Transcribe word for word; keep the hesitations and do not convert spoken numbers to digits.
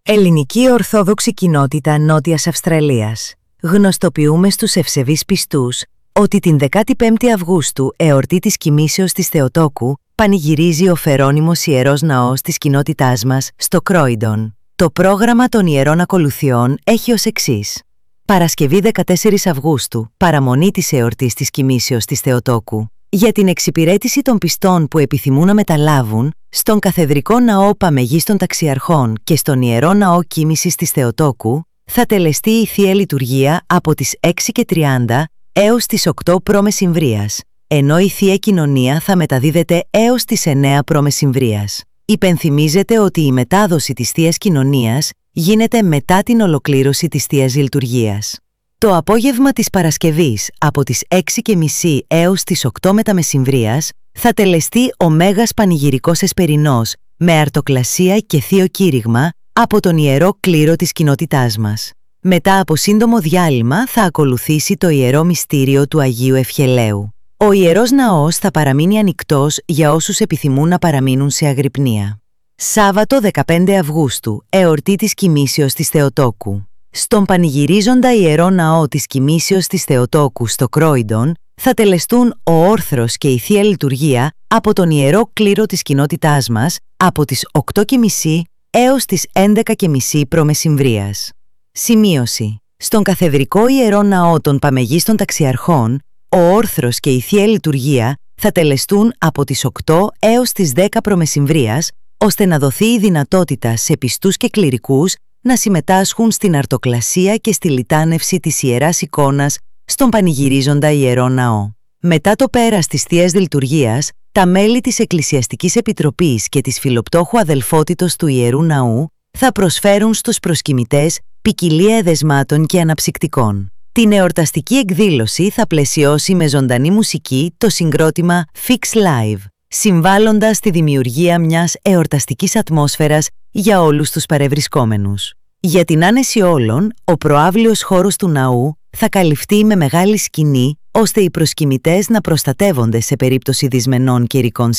Ελληνική Ορθόδοξη Κοινότητα Νότιας Αυστραλίας. Γνωστοποιούμε στους ευσεβείς πιστούς ότι την δεκάτη πέμπτη Αυγούστου, εορτή της κοιμήσεως της Θεοτόκου, πανηγυρίζει ο Φερώνυμος Ιερός Ναός της κοινότητάς μας στο Κρόιντον. Το πρόγραμμα των Ιερών Ακολουθιών έχει ως εξής. Παρασκευή δεκατέσσερις Αυγούστου, παραμονή της εορτής της κοιμήσεως της Θεοτόκου. Για την εξυπηρέτηση των πιστών που επιθυμούν να μεταλάβουν, στον Καθεδρικό Ναό Παμεγίστων Ταξιαρχών και στον Ιερό Ναό Κοίμησης της Θεοτόκου, θα τελεστεί η Θεία Λειτουργία από τις έξι και τριάντα έως τις οκτώ π.Μ., ενώ η Θεία Κοινωνία θα μεταδίδεται έως τις εννέα π.Μ. Υπενθυμίζεται ότι η μετάδοση της Θείας Κοινωνίας γίνεται μετά την ολοκλήρωση της Θείας Λειτουργίας. Το απόγευμα της Παρασκευής, από τις έξι και μισή έως τις οκτώ μετά μεσημβρίας, θα τελεστεί ο Μέγας Πανηγυρικός Εσπερινός με αρτοκλασία και θείο κήρυγμα από τον Ιερό Κλήρο της κοινότητάς μας. Μετά από σύντομο διάλειμμα θα ακολουθήσει το Ιερό Μυστήριο του Αγίου Ευχελαίου. Ο Ιερός Ναός θα παραμείνει ανοιχτός για όσους επιθυμούν να παραμείνουν σε αγρυπνία. Σάββατο δεκαπέντε Αυγούστου, εορτή της κοιμήσεως της Θεοτόκου. Στον πανηγυρίζοντα Ιερό Ναό της κοιμήσεως της Θεοτόκου στο Κρόιντον θα τελεστούν ο όρθρος και η Θεία Λειτουργία από τον Ιερό Κλήρο της κοινότητάς μας από τις οκτώ και μισή έως τις έντεκα και μισή π.Μ. Σημείωση. Στον Καθεδρικό Ιερό Ναό των Παμεγίστων Ταξιαρχών, ο όρθρος και η Θεία Λειτουργία θα τελεστούν από τις οκτώ έως τις δέκα π.Μ., ώστε να δοθεί η δυνατότητα σε πιστούς και κληρικούς να συμμετάσχουν στην αρτοκλασία και στη λιτάνευση της Ιεράς Εικόνας στον πανηγυρίζοντα Ιερό Ναό. Μετά το πέρας της Θείας Λειτουργίας, τα μέλη της Εκκλησιαστικής Επιτροπής και της Φιλοπτόχου Αδελφότητος του Ιερού Ναού θα προσφέρουν στους προσκυνητές ποικιλία εδεσμάτων και αναψυκτικών. Την εορταστική εκδήλωση θα πλαισιώσει με ζωντανή μουσική το συγκρότημα Fix Live, συμβάλλοντας στη δημιουργία μιας εορταστικής ατμόσφαιρας για όλους τους παρευρισκόμενους. Για την άνεση όλων, ο προαύλιος χώρος του ναού θα καλυφθεί με μεγάλη σκηνή, ώστε οι προσκυνητές να προστατεύονται σε περίπτωση δυσμενών καιρικών